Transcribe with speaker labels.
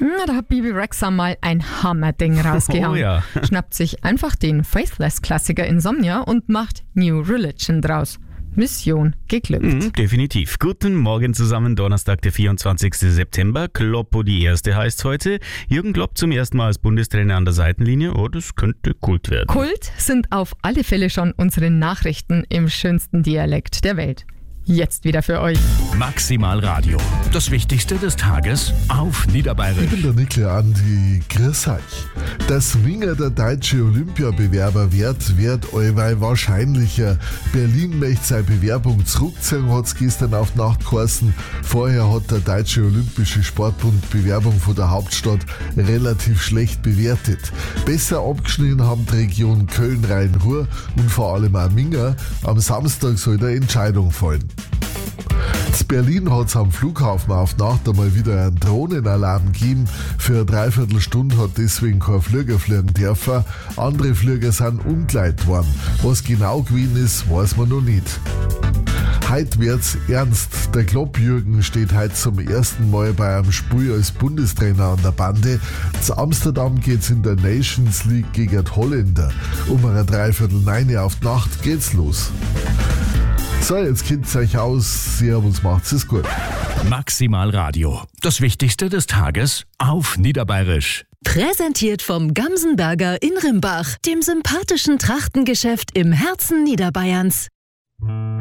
Speaker 1: Na, da hat Bibi Rexha mal ein Hammerding rausgehauen.
Speaker 2: Oh ja.
Speaker 1: Schnappt sich einfach den Faithless-Klassiker Insomnia und macht New Religion draus. Mission geglückt.
Speaker 2: Definitiv. Guten Morgen zusammen, Donnerstag, der 24. September. Kloppo die Erste heißt heute. Jürgen Klopp zum ersten Mal als Bundestrainer an der Seitenlinie. Oh, das könnte Kult werden.
Speaker 1: Kult sind auf alle Fälle schon unsere Nachrichten im schönsten Dialekt der Welt. Jetzt wieder für euch.
Speaker 3: Maximal Radio. Das Wichtigste des Tages auf Niederbayerisch.
Speaker 4: Ich bin der Nikle Andi, grüß euch. Dass Winger der deutsche Olympiabewerber wird allweil wahrscheinlicher. Berlin möchte seine Bewerbung zurückziehen, hat es gestern auf die Nacht geheißen. Vorher hat der Deutsche Olympische Sportbund Bewerbung von der Hauptstadt relativ schlecht bewertet. Besser abgeschnitten haben die Region Köln-Rhein-Ruhr und vor allem auch Minga. Am Samstag soll der Entscheidung fallen. In Berlin hat es am Flughafen auf Nacht einmal wieder einen Drohnenalarm gegeben. Für eine Dreiviertelstunde hat deswegen kein Flieger fliegen dürfen. Andere Flieger sind umgeleitet worden. Was genau gewesen ist, weiß man noch nicht. Heute wird's ernst. Der Klopp-Jürgen steht heute zum ersten Mal bei einem Spiel als Bundestrainer an der Bande. Zu Amsterdam geht's in der Nations League gegen die Holländer. Um eine Dreiviertel auf die Nacht geht's los. So, jetzt kennt's euch aus. Servus, macht's es gut.
Speaker 3: Maximal Radio. Das Wichtigste des Tages auf Niederbayerisch.
Speaker 5: Präsentiert vom Gamsenberger in Rimbach, dem sympathischen Trachtengeschäft im Herzen Niederbayerns.